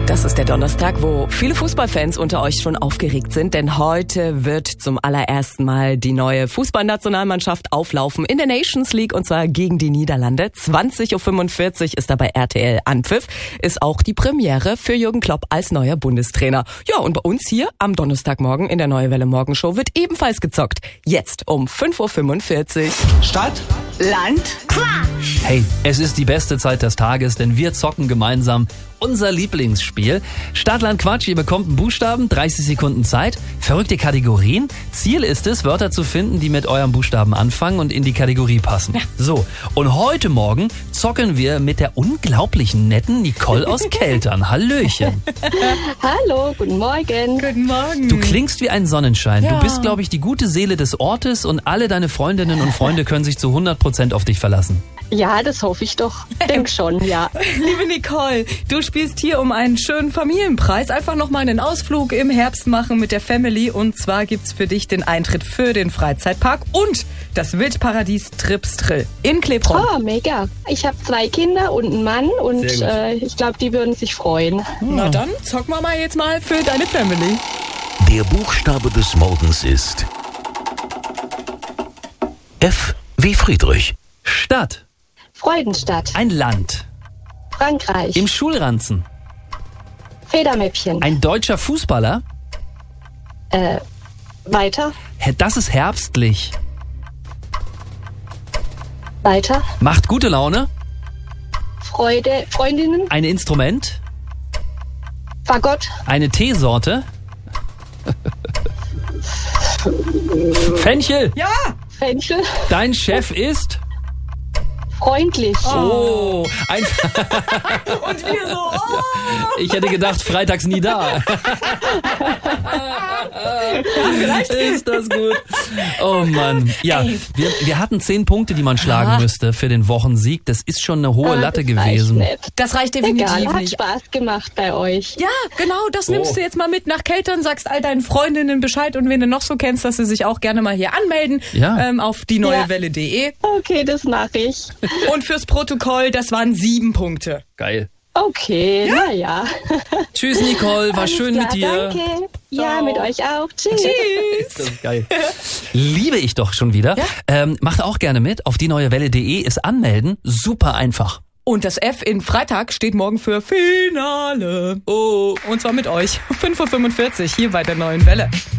Das ist der Donnerstag, wo viele Fußballfans unter euch schon aufgeregt sind, denn heute wird zum allerersten Mal die neue Fußballnationalmannschaft auflaufen in der Nations League und zwar gegen die Niederlande. 20.45 Uhr ist dabei RTL Anpfiff, ist auch die Premiere für Jürgen Klopp als neuer Bundestrainer. Ja, und bei uns hier am Donnerstagmorgen in der Neue Welle Morgenshow wird ebenfalls gezockt. Jetzt um 5.45 Uhr. Stadt, Land, Quatsch. Hey, es ist die beste Zeit des Tages, denn wir zocken gemeinsam unser Lieblingsspiel. Stadt, Land, Quatsch, ihr bekommt einen Buchstaben, 30 Sekunden Zeit, verrückte Kategorien. Ziel ist es, Wörter zu finden, die mit eurem Buchstaben anfangen und in die Kategorie passen. Ja. So, und heute Morgen zocken wir mit der unglaublichen netten Nicole aus Keltern. Hallöchen. Hallo, guten Morgen. Guten Morgen. Du klingst wie ein Sonnenschein. Ja. Du bist, glaube ich, die gute Seele des Ortes und alle deine Freundinnen und Freunde können sich zu 100% auf dich verlassen. Ja, das hoffe ich doch. Denk schon, ja. Liebe Nicole, du spielst hier um einen schönen Familienpreis. Einfach nochmal einen Ausflug im Herbst machen mit der Family. Und zwar gibt's für dich den Eintritt für den Freizeitpark und das Wildparadies Tripstrill in Klebron. Oh, mega. Ich habe 2 Kinder und einen Mann und ich glaube, die würden sich freuen. Na dann zocken wir mal jetzt mal für deine Family. Der Buchstabe des Morgens ist F wie Friedrich. Stadt. Freudenstadt. Ein Land. Frankreich. Im Schulranzen. Federmäppchen. Ein deutscher Fußballer. Weiter. Das ist herbstlich. Weiter. Macht gute Laune. Freude. Freundinnen. Ein Instrument. Fagott. Eine Teesorte. Fenchel. Ja! Fenchel. Dein Chef ist... Freundlich. Oh, ein... Und wir so, oh! Ich hätte gedacht, freitags nie da. Vielleicht ist das gut. Oh Mann. Ja, wir hatten 10 Punkte, die man schlagen müsste für den Wochensieg. Das ist schon eine hohe Latte gewesen. Das reicht definitiv Egal, hat nicht. Spaß gemacht bei euch. Ja, genau, das nimmst du jetzt mal mit nach Keltern, sagst all deinen Freundinnen Bescheid und wen du noch so kennst, dass sie sich auch gerne mal hier anmelden auf dieneuewelle.de. Okay, das mache ich. Und fürs Protokoll, das waren 7 Punkte. Geil. Okay, naja. Tschüss, Nicole. War schön mit dir. Danke. Ja, mit euch auch. Tschüss. Das ist geil. Liebe ich doch schon wieder. Ja? Macht auch gerne mit. Auf dieneuewelle.de ist anmelden. Super einfach. Und das F in Freitag steht morgen für Finale. Oh. Und zwar mit euch. 5.45 Uhr hier bei der Neuen Welle.